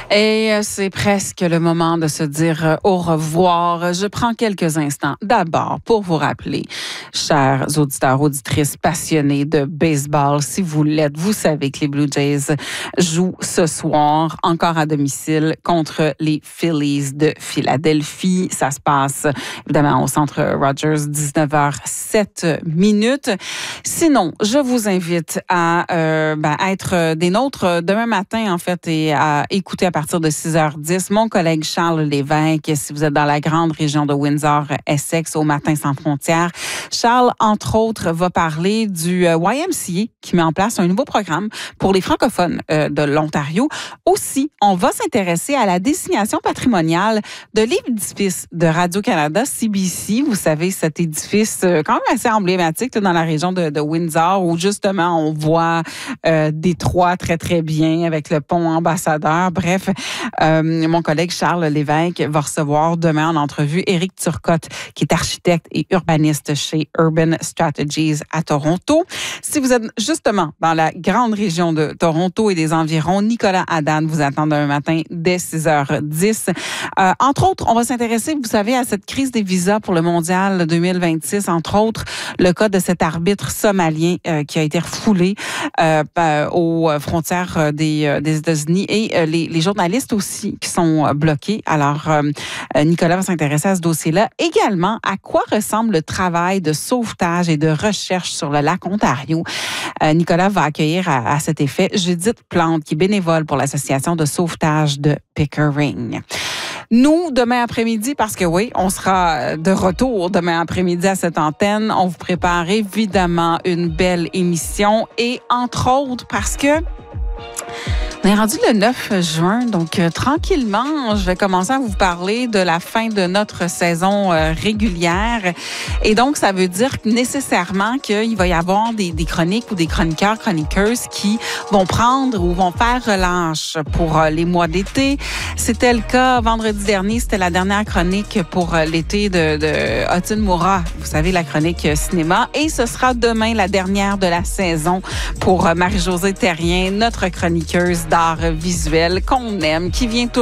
Et c'est presque le moment de se dire au revoir. Je prends quelques instants d'abord pour vous rappeler, chers auditeurs, auditrices passionnés de baseball, si vous l'êtes, vous savez que les Blue Jays jouent ce soir encore à domicile contre les Phillies de Philadelphie. Ça se passe évidemment au Centre Rogers, 19h07. Sinon, je vous invite à être des nôtres demain matin, en fait, et à écouter à partir de 6h10 mon collègue Charles Lévesque, si vous êtes dans la grande région de Windsor-Essex, au Matin sans frontières. Charles, entre autres, va parler du YMCA qui met en place un nouveau programme pour les francophones de l'Ontario. Aussi, on va s'intéresser à la désignation patrimoniale de l'édifice de Radio-Canada, CBC. Vous savez, cet édifice quand même assez emblématique là, dans la région de Windsor, où justement on voit Détroit très, très bien avec le pont Ambassadeur. Bref, mon collègue Charles Lévesque va recevoir demain en entrevue Éric Turcotte, qui est architecte et urbaniste chez Urban Strategies à Toronto. Si vous êtes justement dans la grande région de Toronto et des environs, Nicolas Haddad vous attend demain matin dès 6h10. Entre autres, on va s'intéresser, vous savez, à cette crise des visas pour le Mondial 2026. Entre autres, le cas de cet arbitre somalien qui a été refoulé aux frontières des États-Unis et les journalistes aussi qui sont bloqués. Alors, Nicolas va s'intéresser à ce dossier-là. Également, à quoi ressemble le travail de sauvetage et de recherche sur le lac Ontario? Nicolas va accueillir à cet effet Judith Plante, qui est bénévole pour l'Association de sauvetage de Pickering. Nous, demain après-midi, parce que oui, on sera de retour demain après-midi à cette antenne, on vous prépare évidemment une belle émission et entre autres parce que on est rendu le 9 juin, donc tranquillement, je vais commencer à vous parler de la fin de notre saison régulière. Et donc, ça veut dire nécessairement qu'il va y avoir des chroniques ou des chroniqueurs, chroniqueuses qui vont prendre ou vont faire relâche pour les mois d'été. C'était le cas vendredi dernier, c'était la dernière chronique pour l'été de Hotun Moura, vous savez, la chronique cinéma. Et ce sera demain la dernière de la saison pour Marie-Josée Terrien, notre chroniqueuse d'art visuel qu'on aime, qui vient toujours